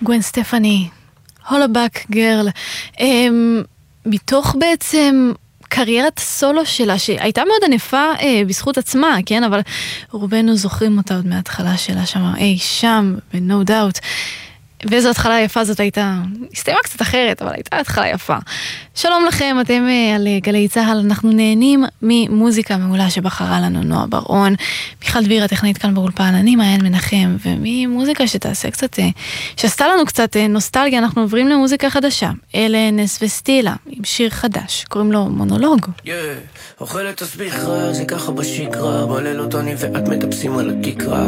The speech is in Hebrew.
גווין סטפני, הולבק גרל, מתוך בעצם קריירת סולו שלה, שהייתה מאוד ענפה בזכות עצמה, כן? אבל רובנו זוכרים אותה עוד מההתחלה שלה שם, שם, ב-No Doubt. ואיזו התחלה יפה זאת הייתה, הסתיימה קצת אחרת, אבל הייתה התחלה יפה. שלום לכם, אתם על גלי צהל, אנחנו נהנים ממוזיקה מעולה שבחרה לנו נועה בר-און, מיכל דביר הטכנית כאן באולפן, אני מעיין מנחם, וממוזיקה שתעשה קצת, שעשתה לנו קצת נוסטלגיה, אנחנו עוברים למוזיקה חדשה, אלה נס וסטילה, עם שיר חדש, קוראים לו מונולוג. אוכלת תסביך רע, זה ככה בשקרה, בלילות אני ואת מטפסים על הכיכרה.